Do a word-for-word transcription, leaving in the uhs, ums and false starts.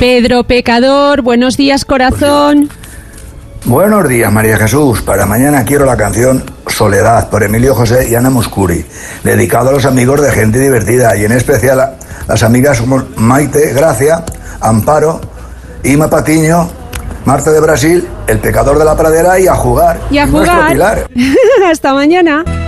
Pedro Pecador, buenos días, corazón. Buenos días, María Jesús. Para mañana quiero la canción Soledad, por Emilio José y Ana Muscuri, dedicado a los amigos de Gente Divertida, y en especial a las amigas como Maite, Gracia, Amparo, Ima Patiño, Marta de Brasil, El Pecador de la Pradera y a jugar. Y a y jugar. Pilar. Hasta mañana.